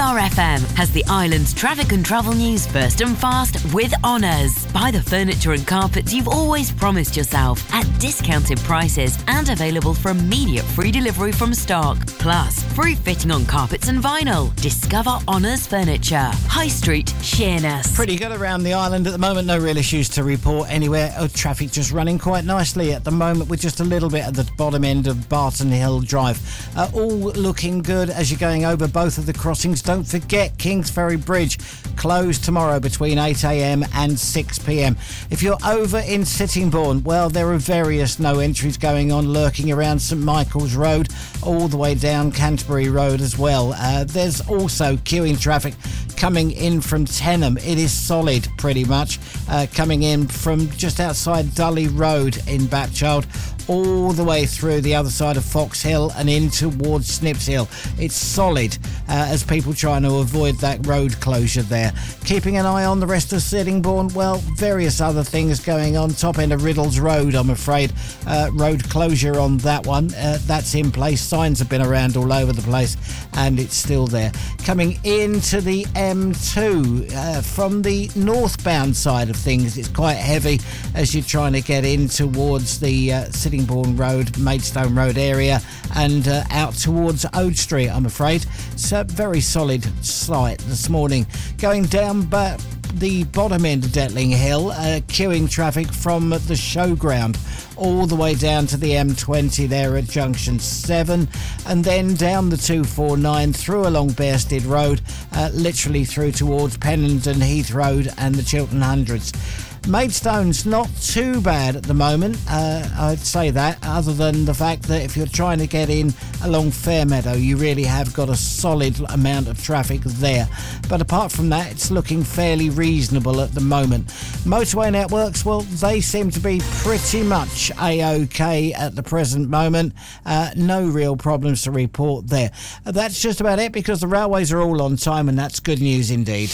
BRFM has the island's traffic and travel news first and fast with Honours. Buy the furniture and carpets you've always promised yourself at discounted prices and available for immediate free delivery from stock. Plus, free fitting on carpets and vinyl. Discover Honours Furniture. High Street, Sheerness. Pretty good around the island at the moment. No real issues to report anywhere. Traffic just running quite nicely at the moment with just a little bit at the bottom end of Barton Hill Drive. All looking good as you're going over both of the crossings. Don't forget Kingsferry Bridge closed tomorrow between 8 a.m. and 6 p.m. If you're over in Sittingbourne, well, there are various no entries going on lurking around St Michael's Road all the way down Canterbury Road as well. There's also queuing traffic coming in from Tenham. It is solid pretty much, coming in from just outside Dully Road in Bapchild all the way through the other side of Fox Hill and in towards Snips Hill. It's solid as people trying to avoid that road closure there. Keeping an eye on the rest of Sittingbourne, well, various other things going on. Top end of Riddles Road, I'm afraid. Road closure on that one. That's in place. Signs have been around all over the place and it's still there. Coming into the M2 from the northbound side of things, it's quite heavy as you're trying to get in towards the Sittingbourne Road, Maidstone Road area and out towards Ode Street, I'm afraid. It's a very solid sight this morning. Going down but the bottom end of Detling Hill, queuing traffic from the showground all the way down to the M20 there at Junction 7 and then down the 249 through along Bearsted Road, literally through towards Pennington Heath Road and the Chiltern Hundreds. Maidstone's not too bad at the moment, I'd say that, other than the fact that if you're trying to get in along Fairmeadow, you really have got a solid amount of traffic there. But apart from that, it's looking fairly reasonable at the moment. Motorway networks, well, they seem to be pretty much A-OK at the present moment. No real problems to report there. That's just about it because the railways are all on time and that's good news indeed.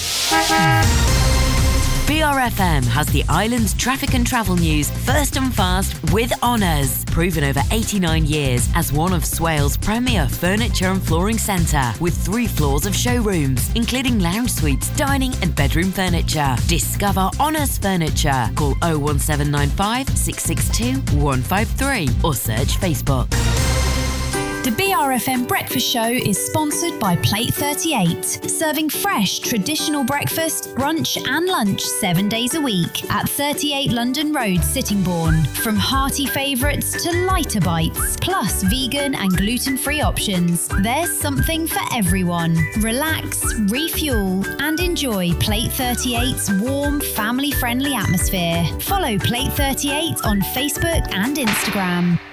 BRFM has the island's traffic and travel news first and fast with Honours. Proven over 89 years as one of Swale's premier furniture and flooring centre with 3 floors of showrooms, including lounge suites, dining and bedroom furniture. Discover Honours Furniture. Call 01795 662 153 or search Facebook. The BRFM Breakfast Show is sponsored by Plate 38, serving fresh, traditional breakfast, brunch and lunch 7 days a week at 38 London Road, Sittingbourne. From hearty favourites to lighter bites, plus vegan and gluten-free options, there's something for everyone. Relax, refuel and enjoy Plate 38's warm, family-friendly atmosphere. Follow Plate 38 on Facebook and Instagram.